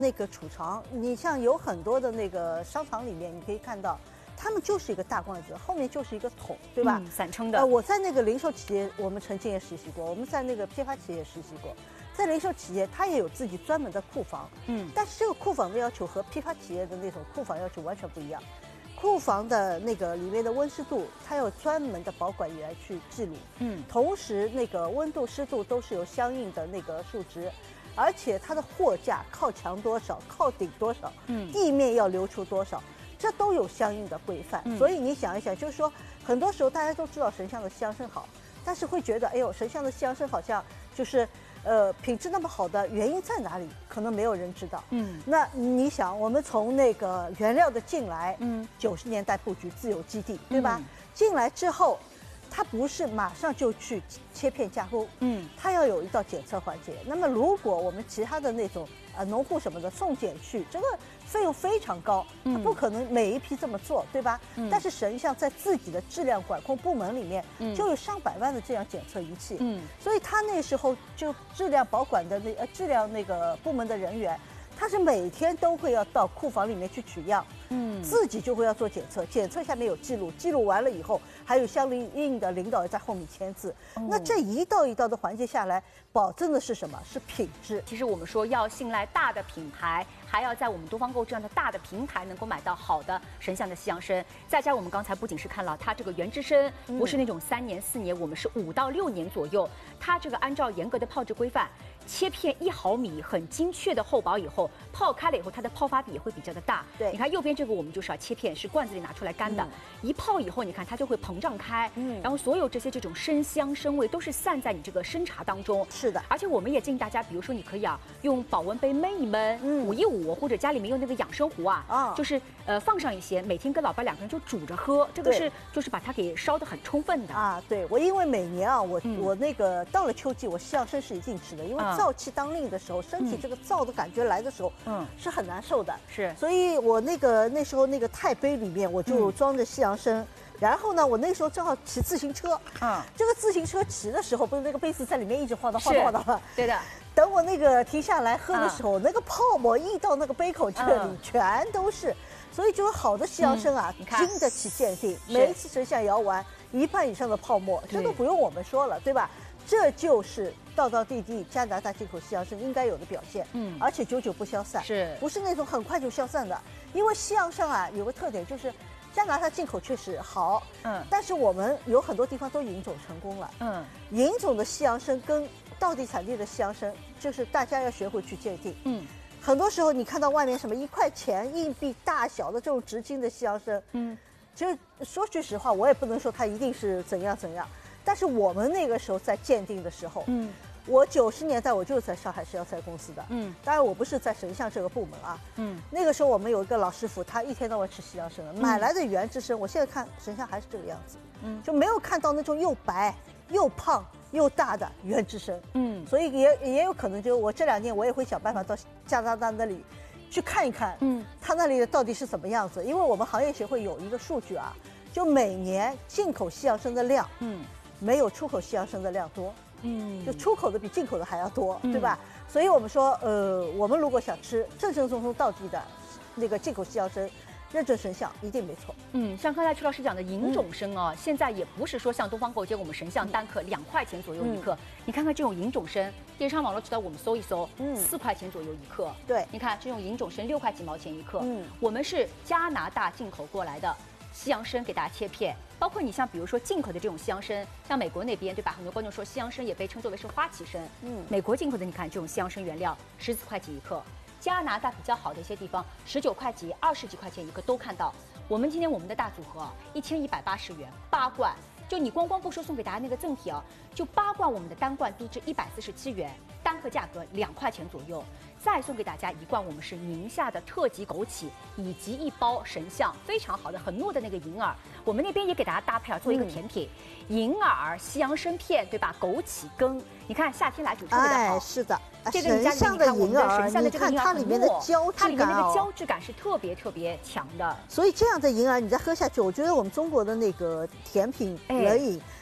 那个储藏，你像有很多的那个商场里面，你可以看到，他们就是一个大罐子，后面就是一个桶，对吧？ 散称的。 我在那个零售企业，我们曾经也实习过，我们在那个批发企业也实习过，在零售企业，它也有自己专门的库房，但是这个库房的要求和批发企业的那种库房要求完全不一样。库房的那个里面的温湿度，它有专门的保管员去记录，同时那个温度、湿度都是有相应的那个数值。而且它的货架靠墙多少，靠顶多少，地面要留出多少，这都有相应的规范。所以你想一想，就是说，很多时候大家都知道神像的香声好，但是会觉得，哎呦，神像的香声好像就是，品质那么好的原因在哪里？可能没有人知道。那你想，我们从那个原料的进来，90年代布局自有基地，对吧？进来之后。它不是马上就去切片加工，它要有一道检测环节。那么如果我们其他的那种农户什么的送检去，这个费用非常高，它不可能每一批这么做，对吧？但是神像在自己的质量管控部门里面就有上百万的这样检测仪器，所以他那时候就质量保管的质量那个部门的人员。他是每天都会要到库房里面去取样，自己就会要做检测，检测下面有记录，记录完了以后，还有相应的领导在后面签字。那这一道一道的环节下来，保证的是什么？是品质。 其实我们说要信赖大的品牌，还要在我们东方购这样的大的平台能够买到好的神像的西洋参。再加上我们刚才不仅是看了它这个原汁参，不是那种3年4年，我们是5到6年左右。它这个按照严格的泡制规范。切片1毫米，很精确的厚薄以后，泡开了以后，它的泡发比也会比较的大。 对， 你看右边这个，我们就是要切片，是罐子里拿出来干的，一泡以后，你看它就会膨胀开，然后所有这些这种生香生味都是散在你这个生茶当中。 是的， 而且我们也建议大家，比如说你可以用保温杯焖一焖，捂一捂，或者家里面用那个养生壶就是放上一些，每天跟老伴2个人就煮着喝，这个就是把它给烧得很充分的对，我因为每年我那个到了秋季，我西洋参是一定吃的，因为燥气当令的时候，身体这个燥的感觉来的时候，是很难受的。 是， 所以我那时候那个钛杯里面我就装着西洋参，然后呢，我那时候正好骑自行车，这个自行车骑的时候，不是那个杯子在里面一直晃荡吗？ 对的。 等我那个停下来喝的时候，那个泡沫溢到那个杯口这里，全都是。所以就是好的西洋参经得起鉴定，每一次神像摇完1半以上的泡沫，这都不用我们说了，对吧？这就是道道地地加拿大进口西洋参应该有的表现，而且久久不消散，不是那种很快就消散的？因为西洋参有个特点就是，加拿大进口确实好，但是我们有很多地方都引种成功了，引种的西洋参跟道地产地的西洋参，就是大家要学会去鉴定，很多时候你看到外面什么1块钱硬币大小的这种直径的西洋参，其实说句实话，我也不能说它一定是怎样怎样。但是我们那个时候在鉴定的时候，我90年代我就是在上海石药材公司的，当然我不是在神像这个部门那个时候我们有一个老师傅，他一天到晚吃西洋参，买来的原汁参，我现在看神像还是这个样子，就没有看到那种又白又胖又大的原汁参，所以也有可能就我这2年我也会想办法到加拿大那里去看一看，他那里到底是怎么样子，因为我们行业协会有一个数据就每年进口西洋参的量，没有出口西洋参的量多，就出口的比进口的还要多，对吧？所以我们说，我们如果想吃正正宗宗道地的那个进口西洋参，认证神像一定没错。 像刚才曲老师讲的银种参现在也不是说像东方购接我们神像单克2块钱左右1克，你看看这种银种参，电商网络渠道我们搜一搜，4块钱左右1克。 对， 你看这种银种参6块几毛钱1克，我们是加拿大进口过来的。西洋参给大家切片，包括你像比如说进口的这种西洋参，像美国那边对吧？很多观众说西洋参也被称作为是花旗参，美国进口的你看这种西洋参原料14块几1克，加拿大比较好的一些地方19块几、20几块钱1克都看到。我们今天我们的大组合1180元8罐，就你光不说送给大家那个赠品就8罐我们的单罐低至147元，单个价格2块钱左右。再送给大家1罐我们是宁夏的特级枸杞，以及1包神像非常好的很糯的那个银耳，我们那边也给大家搭配做一个甜品，银耳、西洋参片，对吧？枸杞羹，你看夏天来煮特别的好。 是的， 这个你家里面看我们的神像的这个银耳它里面的胶质感， 它里面那个胶质感是特别强的。 所以这样的银耳你再喝下去，我觉得我们中国的那个甜品冷饮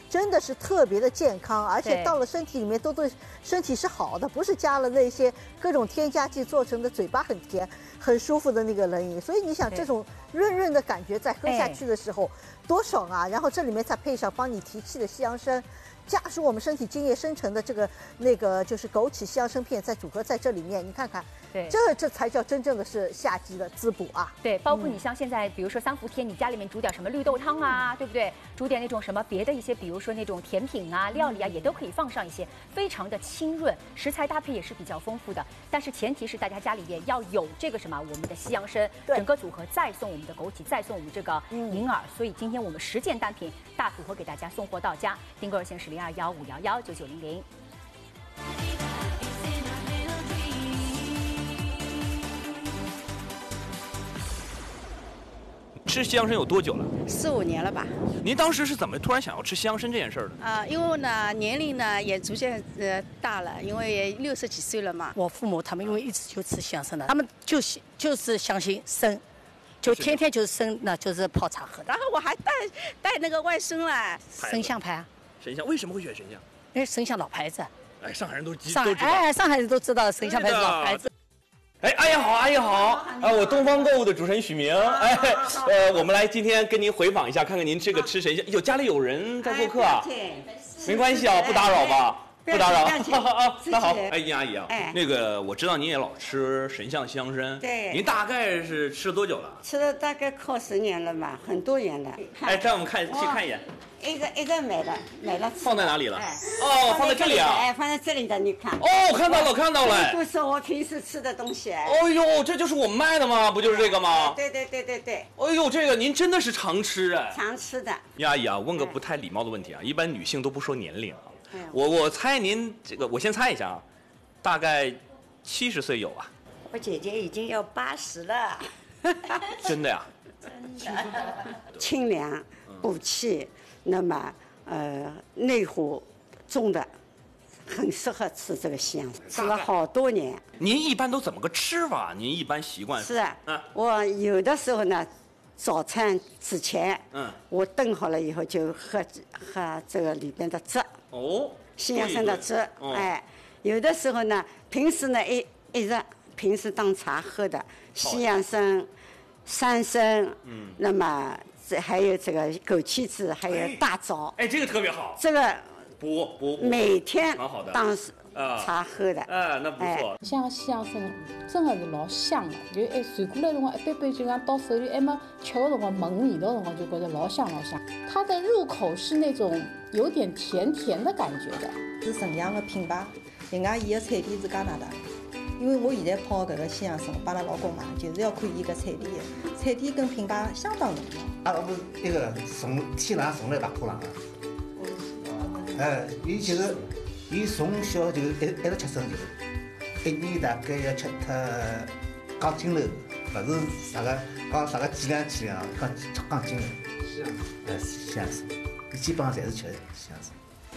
真的是特别的健康，而且到了身体里面都对身体是好的，不是加了那些各种添加剂做成的嘴巴很甜、很舒服的那个冷饮。所以你想这种润润的感觉在喝下去的时候多爽啊！然后这里面再配上帮你提气的西洋参。加入我们身体津液生成的那个就是枸杞西洋参片，再组合在这里面，你看看， 对， 这才叫真正的是夏季的滋补啊。 对，包括你像现在，比如说3伏天，你家里面煮点什么绿豆汤啊，对不对？煮点那种什么别的一些，比如说那种甜品啊、料理啊，也都可以放上一些，非常的清润，食材搭配也是比较丰富的。但是前提是大家家里面要有这个什么我们的西洋参，整个组合再送我们的枸杞，再送我们这个银耳。所以今天我们10件单品大组合给大家送货到家，订购热线是0215119900。 吃西洋参有多久了 ？4、5年了吧。 您当时是怎么突然想要吃西洋参这件事儿的？ 因为呢年龄呢也逐渐大了，因为也60几岁了嘛。我父母他们因为一直就吃西洋参的，他们就是相信参，就天天就是参，那就是泡茶喝。然后我还带那个外孙来，参象牌啊。 参象为什么会选参象？ 因为参象老牌子。 哎，上海人都知道。哎，上海人都知道参象牌是老牌子。 哎，阿姨好，阿姨好，我东方购物的主持人许明，我们来今天跟您回访一下，看看您这个吃参象，有家里有人在做客啊？没关系啊，不打扰吧？不打扰啊。那好，哎，殷阿姨啊，那个我知道您也老吃参象西洋参， 对， 您大概是吃了多久了？ 吃了大概靠10年了嘛，很多年了。 哎，让我们看一眼。 一个买了， 放在哪里了？哦，放在这里啊！ 哎，放在这里的，你看。 哦，看到了。 都是我平时吃的东西。 哦呦，这就是我们卖的吗？不就是这个吗？ 对。 哎呦，这个您真的是常吃哎。 常吃的。 殷阿姨啊，问个不太礼貌的问题啊，一般女性都不说年龄啊。我猜您这个，我先猜一下啊，大概70岁有啊。 我姐姐已经要80了。 真的呀？ 真的。清凉，补气。那么，内火重的，很适合吃这个西洋参，吃了好多年。 您一般都怎么个吃法？您一般习惯？ 是啊，我有的时候呢，早餐之前，我炖好了以后就喝这个里边的汁。 哦， 西洋参的汁，哎，有的时候呢，平时呢一日平时当茶喝的西洋参、山参，那么。还有这个枸杞子，还有大枣。 哎，这个特别好。 这个补每天当茶喝的。 那不错。 像西洋参真的是老香的，就传过来的辰光，一杯杯就讲到手里还没吃的辰光，闻味道的辰光就觉得老香。它的入口是那种有点甜甜的感觉的。 是纯阳的品牌，另外伊的产地是加拿大。因为我现在泡搿个西洋参，帮阿拉老公嘛，就是要看伊个产地的，产地跟品牌相当重要。 不是那个从天上送来大土壤啊。伊就是伊从小就一直吃参，就1年大概要吃脱钢筋头，不是啥个几两钢筋头。西洋参，伊基本上侪是吃西洋参。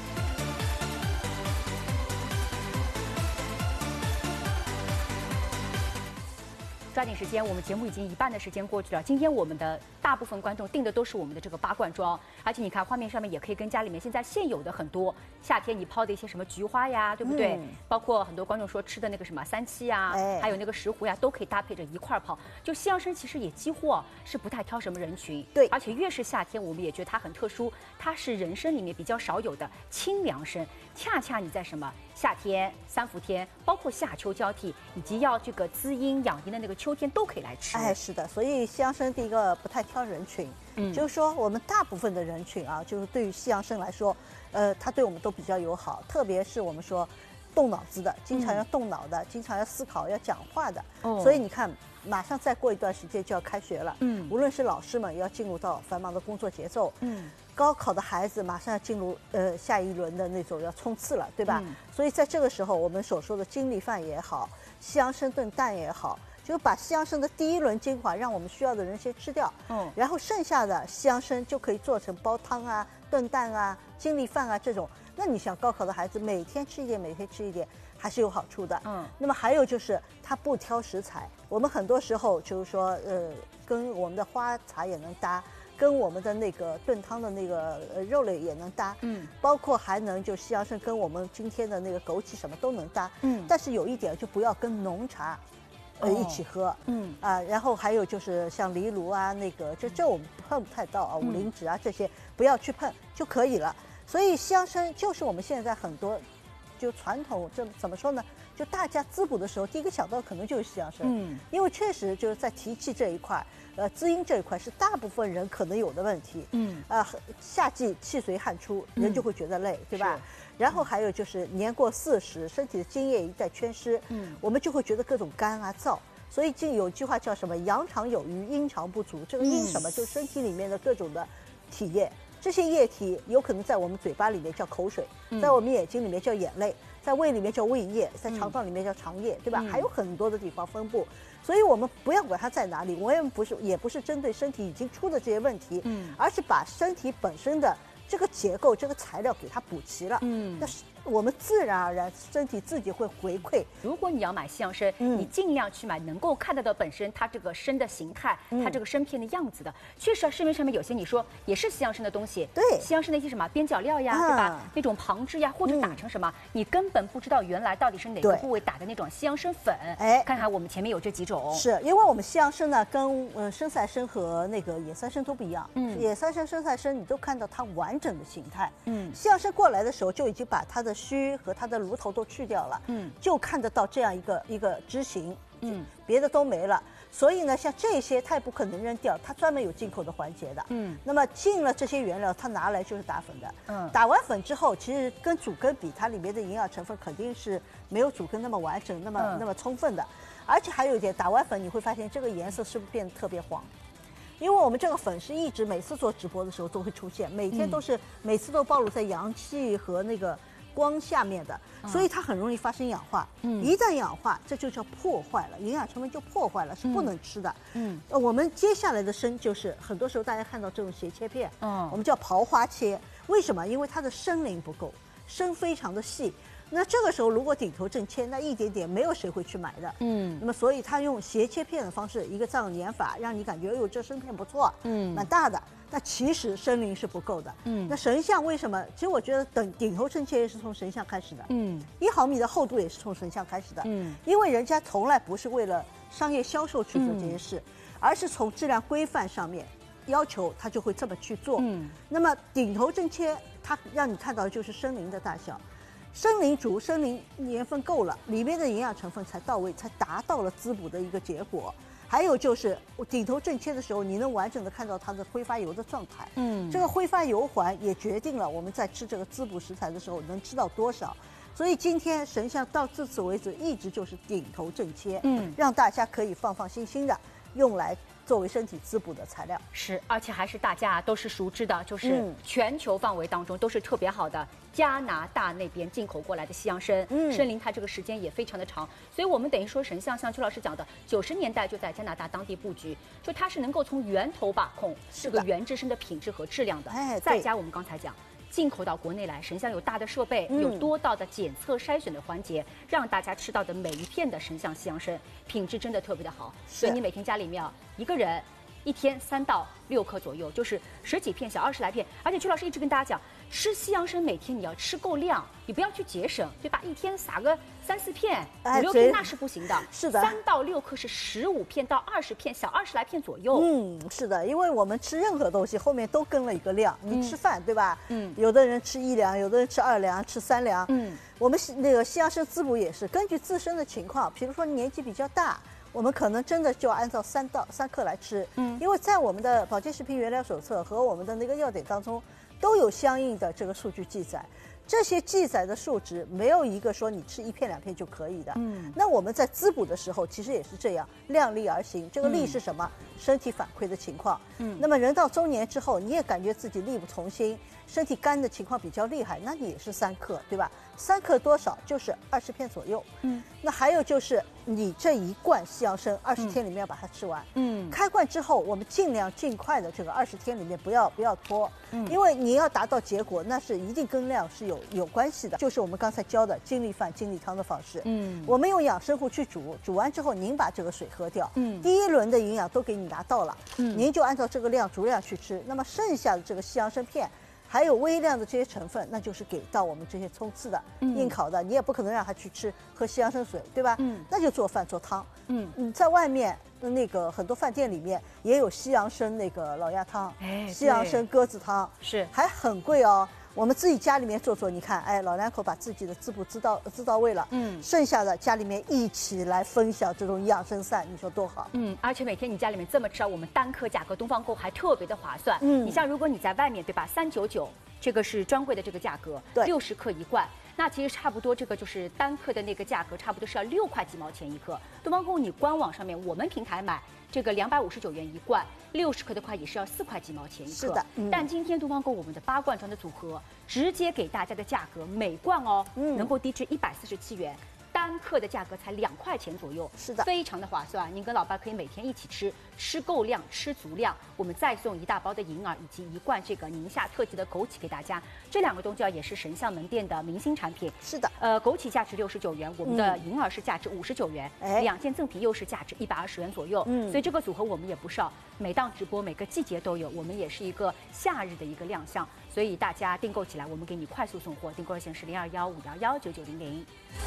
抓紧时间，我们节目已经一半的时间过去了。今天我们的大部分观众订的都是我们的这个8罐装，而且你看画面上面也可以跟家里面现在现有的很多夏天你泡的一些什么菊花呀，对不对？包括很多观众说吃的那个什么3七呀，还有那个石斛呀，都可以搭配着一块泡。就西洋参其实也几乎是不太挑什么人群， 对， 而且越是夏天，我们也觉得它很特殊，它是人参里面比较少有的清凉参。恰恰你在什么夏天、3伏天，包括夏秋交替，以及要这个滋阴养阴的那个秋天都可以来吃。 哎，是的，所以西洋参第一个不太挑人群，就是说我们大部分的人群啊，就是对于西洋参来说，它对我们都比较友好，特别是我们说动脑子的，经常要动脑的，经常要思考、要讲话的。所以你看，马上再过一段时间就要开学了，无论是老师们要进入到繁忙的工作节奏，高考的孩子马上要进入下一轮的那种要冲刺了，对吧？所以在这个时候，我们所说的精力饭也好，西洋参炖蛋也好，就把西洋参的第一轮精华让我们需要的人先吃掉，然后剩下的西洋参就可以做成煲汤啊、炖蛋啊、精力饭啊这种。那你想高考的孩子每天吃一点，每天吃一点，还是有好处的。那么还有就是它不挑食材，我们很多时候就是说跟我们的花茶也能搭。 跟我们的那个炖汤的那个肉类也能搭，包括还能就西洋参跟我们今天的那个枸杞什么都能搭，但是有一点就不要跟浓茶。一起喝，然后还有就是像藜芦啊，那个这我们碰不太到啊，五灵脂啊这些不要去碰就可以了。所以西洋参就是我们现在很多就传统这怎么说呢？就大家滋补的时候，第一个想到可能就是西洋参，因为确实就是在提气这一块，滋阴这一块是大部分人可能有的问题，夏季气随汗出，人就会觉得累，对吧？然后还有就是年过40，身体的津液一旦缺失，我们就会觉得各种干啊燥。所以有句话叫什么？阳常有余，阴常不足。这个阴什么？就是身体里面的各种的体液，这些液体有可能在我们嘴巴里面叫口水，在我们眼睛里面叫眼泪，在胃里面叫胃液，在肠道里面叫肠液，对吧？还有很多的地方分布。所以我们不要管它在哪里，我也不是针对身体已经出的这些问题，而是把身体本身的这个结构、这个材料给它补齐了，那是我们自然而然身体自己会回馈。 如果你要买西洋参，你尽量去买能够看得到本身它这个参的形态，它这个参片的样子的。确实，市面上面有些你说也是西洋参的东西， 对， 西洋参的一些什么边角料呀，对吧？那种旁枝呀，或者打成什么，你根本不知道原来到底是哪个部位打的那种西洋参粉。哎，看看我们前面有这几种， 是因为我们西洋参呢跟生菜参和那个野三参都不一样，野三参、生菜参你都看到它完整的形态，西洋参过来的时候就已经把它的须和它的芦头都去掉了，就看得到这样一个枝形，别的都没了。所以呢，像这些它也不可能扔掉，它专门有进口的环节的，那么进了这些原料，它拿来就是打粉的，打完粉之后，其实跟主根比，它里面的营养成分肯定是没有主根那么完整、那么充分的，而且还有一点，打完粉你会发现这个颜色是不是变得特别黄？因为我们这个粉是一直每次做直播的时候都会出现，每天都是每次都暴露在阳气和那个光下面的，所以它很容易发生氧化。一旦氧化，这就叫破坏了，营养成分就破坏了，是不能吃的。我们接下来的参就是很多时候大家看到这种斜切片，我们叫刨花切。为什么？因为它的参磷不够，参非常的细。那这个时候如果顶头正切，那一点点没有谁会去买的。那么所以他用斜切片的方式，一个这样碾法，让你感觉哎呦这参片不错，蛮大的。那其实参磷是不够的。那神象为什么？其实我觉得顶头正切也是从神象开始的。1毫米的厚度也是从神象开始的。因为人家从来不是为了商业销售去做这些事，而是从质量规范上面要求他就会这么去做。那么顶头正切，它让你看到的就是参磷的大小。参磷足，参磷年份够了，里面的营养成分才到位，才达到了滋补的一个结果。还有就是顶头正切的时候，你能完整的看到它的挥发油的状态。这个挥发油环也决定了我们在吃这个滋补食材的时候能吃到多少。所以今天神象到至此为止一直就是顶头正切，让大家可以放放心心的用来作为身体滋补的材料。 是，而且还是大家都是熟知的，就是全球范围当中都是特别好的加拿大那边进口过来的西洋参，参磷它这个时间也非常的长，所以我们等于说神象像邱老师讲的，90年代就在加拿大当地布局，就它是能够从源头把控这个原汁参的品质和质量的。再加我们刚才讲。进口到国内来，神象有大的设备，有多道的检测筛选的环节，让大家吃到的每一片的神象西洋参品质真的特别的好。所以你每天家里面一个人1天3到6克左右，就是10几片小20来片。而且邱老师一直跟大家讲，吃西洋参每天你要吃够量，你不要去节省，对吧？一天撒个3、4片、5、6片那是不行的。 是的 ，3到6克是15片到20片，小20来片左右。 是的，因为我们吃任何东西后面都跟了一个量。你吃饭对吧？有的人吃1两，有的人吃2两，吃3两。我们那个西洋参滋补也是根据自身的情况，比如说年纪比较大。我们可能真的就要按照3克来吃，因为在我们的保健食品原料手册和我们的那个药典当中，都有相应的这个数据记载。这些记载的数值没有一个说你吃1片2片就可以的。那我们在滋补的时候，其实也是这样，量力而行。这个力是什么？身体反馈的情况。那么人到中年之后，你也感觉自己力不从心，身体干的情况比较厉害，那你也是3克，对吧？ 3克多少就是20片左右。那还有就是你这一罐西洋参20天里面要把它吃完。开罐之后，我们尽量尽快的这个20天里面不要拖，因为你要达到结果，那是一定跟量是有关系的。就是我们刚才教的精力饭、精力汤的方式。我们用养生壶去煮，煮完之后您把这个水喝掉。第一轮的营养都给你拿到了，您就按照这个量足量去吃。那么剩下的这个西洋参片。还有微量的这些成分，那就是给到我们这些冲刺的、应考的，你也不可能让他去喝西洋参水，对吧？那就做饭做汤。在外面那个很多饭店里面也有西洋参那个老鸭汤，西洋参鸽子汤， 是还很贵哦。我们自己家里面做，你看，老两口把自己的滋补滋到位了，剩下的家里面一起来分享这种养生膳，你说多好？ 而且每天你家里面这么吃，我们单颗价格东方购还特别的划算。你像如果你在外面，对吧，399，这个是专柜的这个价格，对，60克一罐。那其实差不多，这个就是单克的那个价格，差不多是要6块几毛钱一克。东方购你官网上面，我们平台买这个259元一罐，60克的话也是要4块几毛钱一克。是的，但今天东方购我们的8罐装的组合，直接给大家的价格每罐能够低至147元。单克的价格才2块钱左右，是的，非常的划算。您跟老爸可以每天一起吃够量，吃足量。我们再送1大包的银耳以及1罐这个宁夏特级的枸杞给大家。这2个东西也是神象门店的明星产品。是的，枸杞价值69元，我们的银耳是价值59元，2件赠品又是价值120元左右。所以这个组合我们也不少，每档直播每个季节都有。我们也是一个夏日的一个亮相，所以大家订购起来，我们给你快速送货。订购热线是0215119900。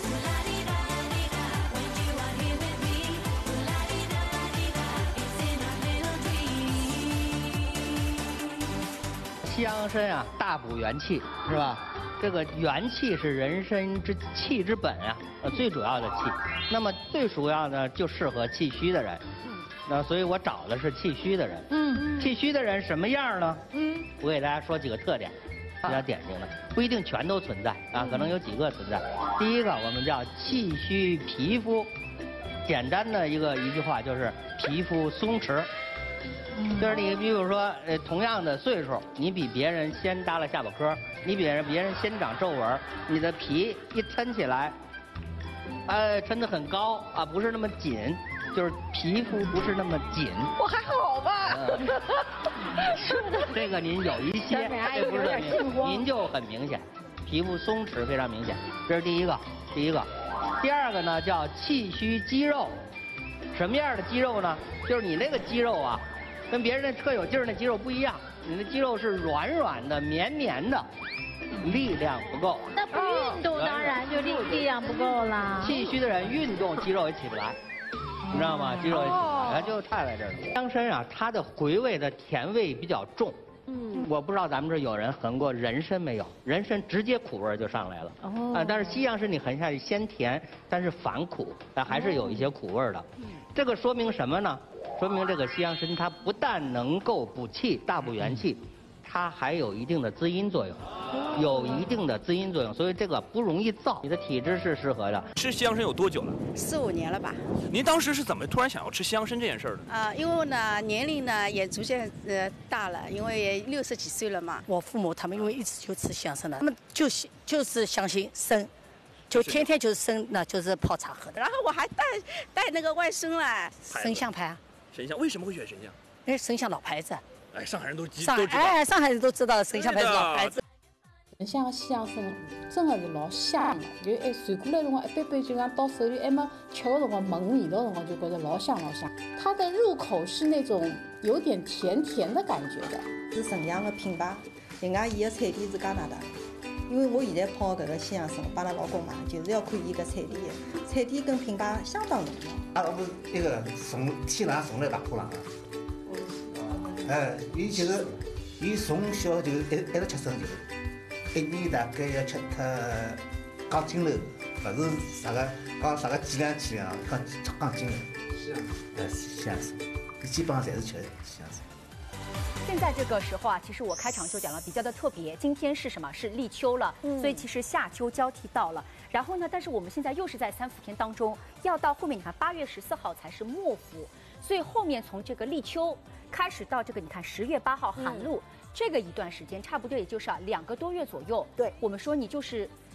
西洋参啊，大补元气，是吧？这个元气是人参之气之本啊，最主要的气。那么最主要呢，就适合气虚的人。那所以我找的是气虚的人。气虚的人什么样呢？我给大家说几个特点，比较典型的，不一定全都存在啊，可能有几个存在。第一个，我们叫气虚皮肤，简单的一句话就是皮肤松弛。就是你比如说，同样的岁数，你比别人先耷了下巴颏，你比别人先长皱纹，你的皮一抻起来，抻得很高啊，不是那么紧，就是皮肤不是那么紧。 我还好吧？ 是的，这个您有一些，这不是您就很明显，皮肤松弛非常明显，这是第一个。第二个呢叫气虚肌肉，什么样的肌肉呢？就是你那个肌肉啊。跟别人那特有劲儿那肌肉不一样，你的肌肉是软软的、绵绵的，力量不够。 那不运动当然就力量不够啦。 气虚的人运动肌肉也起不来，你知道吗？肌肉也起不来，它就差在这儿。西洋参啊，它的回味的甜味比较重。我不知道咱们这有人横过人参没有？人参直接苦味就上来了。但是西洋参你横下去鲜甜，但是反苦，但还是有一些苦味的。这个说明什么呢？说明这个西洋参它不但能够补气、大补元气，它还有一定的滋阴作用，所以这个不容易燥，你的体质是适合的。 吃西洋参有多久了 ？4、5年了吧。 您当时是怎么突然想要吃西洋参这件事的？ 因为呢年龄呢也逐渐大了，因为也60几岁了嘛。 我父母他们因为一直就吃西洋参的，他们就是相信参。就天天就是参，那就是泡茶喝的。 然后我还带那个外甥来， 神象牌啊。 神象为什么会选神象？ 神象老牌子。 上海人都知道。上海人都知道神象牌是老牌子。 人像西洋参真的是老香的，就传过来辰光一杯杯就讲到手里，还没吃的辰光闻味道的辰光就觉得老香。它的入口是那种有点甜甜的感觉的， 是沈阳的品牌。另外，伊的产地是加拿大。因为我现在泡搿个西洋参，帮阿拉老公买，就是要看伊个产地的，产地跟品牌相当重要。 不是那个天上送来大铺浪的。伊就是伊从小就一直吃参酒，1年大概要吃脱钢筋肉，不是啥个几两，钢筋肉。西洋参，基本上侪是吃西洋参。 现在这个时候啊，其实我开场就讲了，比较的特别。今天是什么？是立秋了，所以其实夏秋交替到了。然后呢，但是我们现在又是在3伏天当中，要到后面你看8月14号才是末伏，所以后面从这个立秋开始到这个你看10月8号寒露，这个一段时间差不多也就是2个多月左右。对，我们说你就是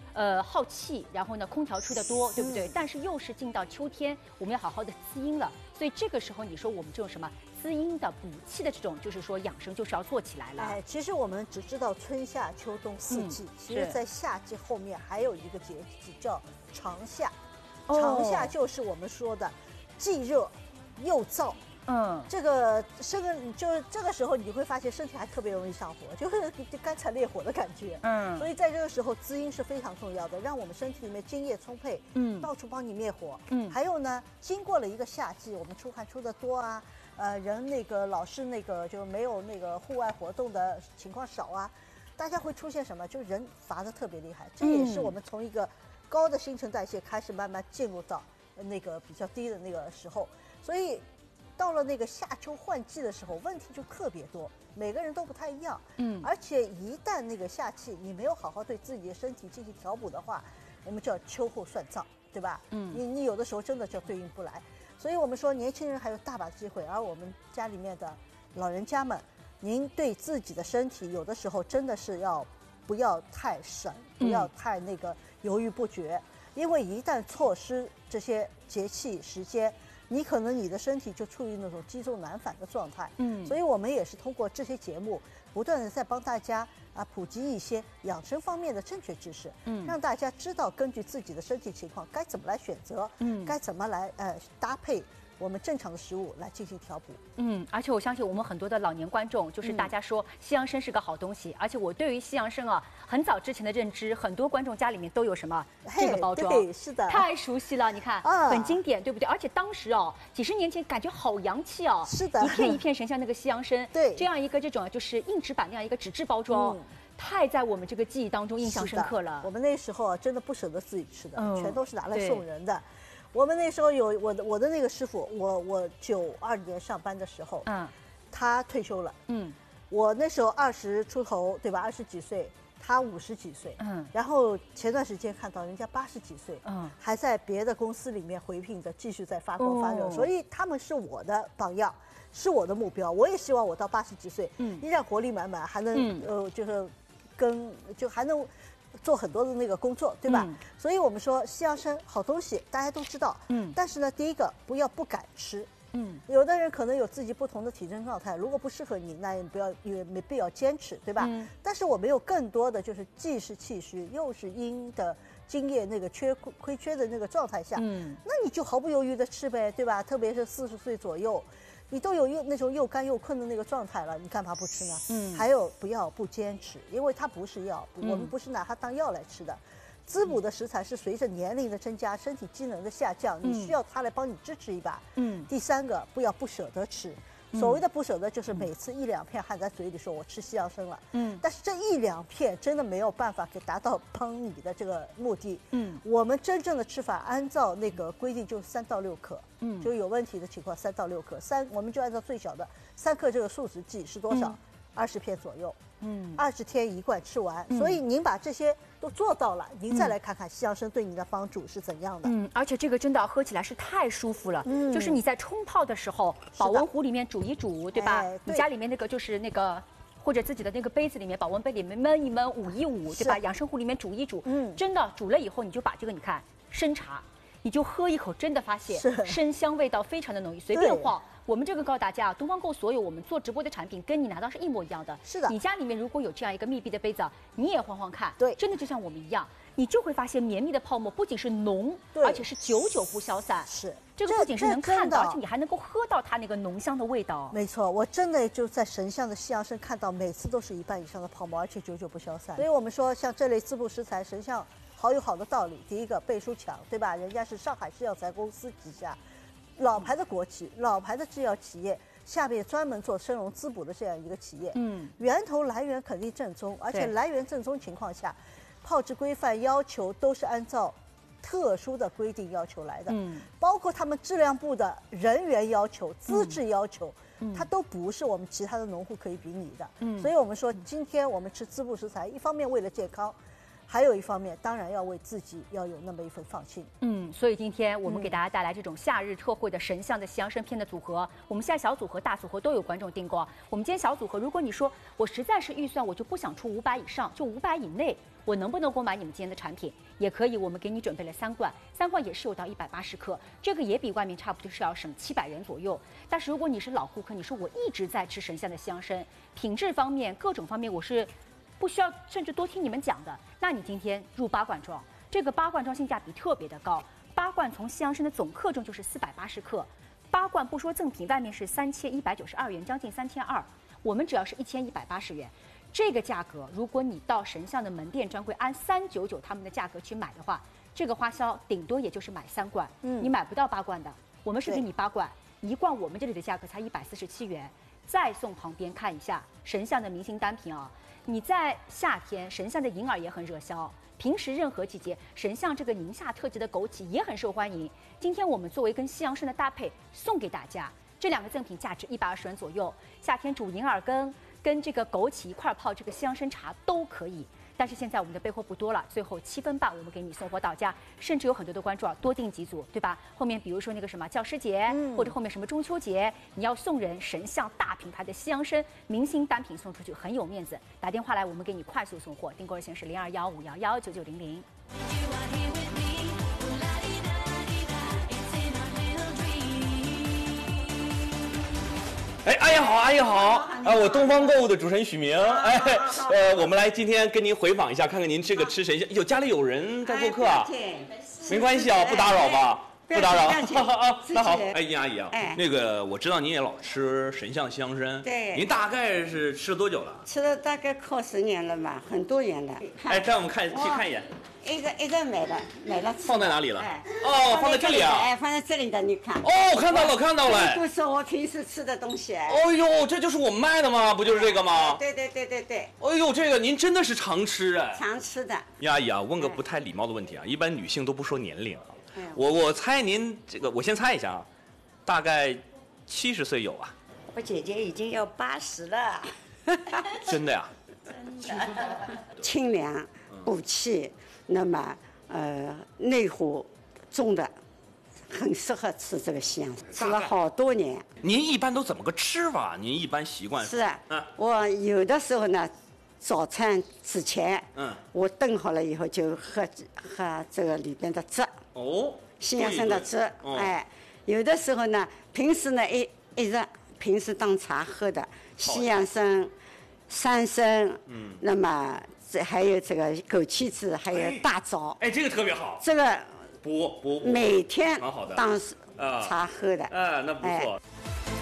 耗气，然后呢空调吹得多，对不对？但是又是进到秋天，我们要好好的滋阴了，所以这个时候你说我们这种什么滋阴的补气的这种，就是说养生就是要做起来了。 哎，其实我们只知道春夏秋冬四季，其实在夏季后面还有一个节气叫长夏，长夏就是我们说的既热又燥。这个就是这个时候你会发现身体还特别容易上火，就是干柴烈火的感觉。所以在这个时候滋阴是非常重要的，让我们身体里面津液充沛，到处帮你灭火。还有呢，经过了一个夏季，我们出汗出得多啊，人那个老是那个就没有那个户外活动的情况少啊，大家会出现什么？就人乏得特别厉害，这也是我们从一个高的新陈代谢开始慢慢进入到那个比较低的那个时候，所以。到了那个夏秋换季的时候，问题就特别多，每个人都不太一样。而且一旦那个夏季你没有好好对自己的身体进行调补的话，我们叫秋后算账，对吧？你有的时候真的就对应不来。所以我们说年轻人还有大把机会，而我们家里面的老人家们，您对自己的身体有的时候真的是不要太省，不要太那个犹豫不决，因为一旦错失这些节气时间。你可能你的身体就处于那种积重难返的状态，所以我们也是通过这些节目，不断的在帮大家普及一些养生方面的正确知识，让大家知道根据自己的身体情况该怎么来选择，该怎么来搭配我们正常的食物来进行调补。 而且我相信我们很多的老年观众，就是大家说西洋参是个好东西，而且我对于西洋参啊，很早之前的认知，很多观众家里面都有什么这个包装， 对，是的， 太熟悉了，你看，很经典，对不对？而且当时几十年前感觉好洋气哦， 是的， 一片一片神像那个西洋参， 对， 这样一个这种就是硬纸板那样一个纸质包装。太在我们这个记忆当中印象深刻了。 我们那时候真的不舍得自己吃的，全都是拿来送人的。我们那时候有我的那个师傅，我92年上班的时候，他退休了，我那时候20出头，对吧？20几岁，他50几岁，然后前段时间看到人家80几岁，还在别的公司里面回聘的，继续在发光发热，所以他们是我的榜样。是我的目标，我也希望我到80几岁，依然活力满满，还能就是还能做很多的那个工作，对吧？所以我们说西洋参好东西，大家都知道，但是呢，第一个不敢吃，有的人可能有自己不同的体质状态，如果不适合你，那也没必要坚持，对吧？但是我们有更多的就是既是气虚又是阴的津液那个亏缺的那个状态下，那你就毫不犹豫的吃呗，对吧？特别是40岁左右。你都有那种又干又困的那个状态了，你干嘛不吃呢？还有不坚持，因为它不是药，我们不是拿它当药来吃的。滋补的食材是随着年龄的增加，身体机能的下降，你需要它来帮你支持一把。第三个，不舍得吃。所谓的不舍得，就是每次1、2片含在嘴里说我吃西洋参了，但是这1、2片真的没有办法达到帮你的这个目的。我们真正的吃法，按照那个规定就是3到6克，就有问题的情况3到6克，我们就按照最小的3克这个数值计是多少？20片左右。20天1罐吃完，所以您把这些都做到了，您再来看看西洋参对你的帮助是怎样的。 而且这个真的喝起来是太舒服了，就是你在冲泡的时候，保温壶里面煮一煮，对吧？你家里面那个就是那个。或者自己的那个杯子里面，保温杯里面焖一焖，捂一捂，对吧？养生壶里面煮一煮，真的煮了以后，你就把这个你看参茶，你就喝一口，真的发现参香味道非常的浓郁，随便晃。我们这个告诉大家，东方购所有我们做直播的产品跟你拿到是一模一样的。 是的， 你家里面如果有这样一个密闭的杯子，你也晃晃看， 对， 真的就像我们一样，你就会发现绵密的泡沫不仅是浓，而且是久久不消散。 是， 这个不仅是能看到，而且你还能够喝到它那个浓香的味道。 没错，我真的就在神像的西洋参看到，每次都是1半以上的泡沫，而且久久不消散。所以我们说，像这类滋补食材，神像好有好的道理。第一个背书强，对吧？人家是上海制药材公司旗下老牌的国企、老牌的制药企业。下面专门做参茸滋补的这样一个企业，源头来源肯定正宗，而且来源正宗情况下，泡制规范要求都是按照特殊的规定要求来的，包括他们质量部的人员要求、资质要求，它都不是我们其他的农户可以比拟的。所以我们说，今天我们吃滋补食材，一方面为了健康， 还有一方面，当然要为自己要有那么一份放心。 所以今天我们给大家带来这种夏日特惠的神象的西洋参片的组合，我们现在小组合、大组合都有观众订购。我们今天小组合，如果你说我实在是预算我就不想出500以上，就500以内，我能不能购买你们今天的产品？也可以，我们给你准备了3罐，3罐也是有到180克，这个也比外面差不多是要省700元左右。但是如果你是老顾客，你说我一直在吃神象的西洋参，品质方面、各种方面我是不需要甚至多听你们讲的，那你今天入8罐装，这个8罐装性价比特别的高，8罐从西洋参的总克重就是480克，8罐不说赠品，外面是3192元，将近3200，我们只要是1180元。这个价格，如果你到神象的门店专柜按399他们的价格去买的话，这个花销顶多也就是买3罐，你买不到8罐的。我们是给你8罐，1罐我们这里的价格才147元。再送旁边看一下神象的明星单品啊。你在夏天，神象的银耳也很热销。平时任何季节，神象这个宁夏特级的枸杞也很受欢迎。今天我们作为跟西洋参的搭配，送给大家这2个赠品，价值120元左右。夏天煮银耳跟这个枸杞一块泡这个西洋参茶都可以。但是现在我们的备货不多了，最后7分半我们给你送货到家，甚至有很多的观众多订几组，对吧？后面比如说那个什么教师节，或者后面什么中秋节，你要送人神象大品牌的西洋参明星单品送出去，很有面子。打电话来，我们给你快速送货，订购热线是0215119900。 哎，阿姨好，阿姨好，我东方购物的主持人许明，我们来今天跟您回访一下，看看您这个吃神象，家里有人在做客啊？没关系啊，不打扰吧？不打扰啊。那好，哎，殷阿姨啊，那个我知道您也老吃神象西洋参， 对， 您大概是吃了多久了？ 吃了大概靠10年了吧，很多年了。 哎，让我们去看一眼。 一个买了。 放在哪里了？哦，放在这里啊。 哎，放在这里的，你看。 哦，看到了。 都是我平时吃的东西。 哦呦，这就是我们卖的吗？不就是这个吗？ 对。 哎呦，这个您真的是常吃哎。 常吃的。 殷阿姨啊，问个不太礼貌的问题啊，一般女性都不说年龄啊。我猜您这个，我先猜一下啊，大概70岁有啊。 我姐姐已经要80了。 真的呀？ 清凉补气。那么，内火重的，很适合吃这个西洋参，吃了好多年。 您一般都怎么个吃法？您一般习惯？ 是啊，我有的时候呢，早餐之前，我炖好了以后就喝这个里边的汁。 哦， 西洋参的汁，哎，有的时候呢，平时呢一日平时当茶喝的西洋参、山参，那么。还有这个枸杞子，还有大枣。 哎，这个特别好。 这个补每天当茶喝的。 那不错。